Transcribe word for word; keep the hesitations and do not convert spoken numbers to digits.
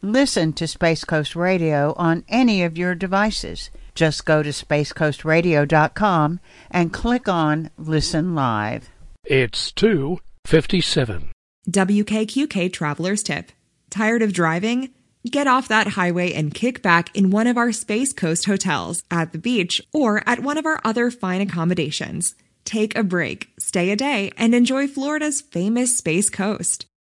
Listen to Space Coast Radio on any of your devices. Just go to space coast radio dot com and click on Listen Live. It's two fifty-seven. W K Q K Traveler's Tip. Tired of driving? Get off that highway and kick back in one of our Space Coast hotels, at the beach, or at one of our other fine accommodations. Take a break, stay a day, and enjoy Florida's famous Space Coast.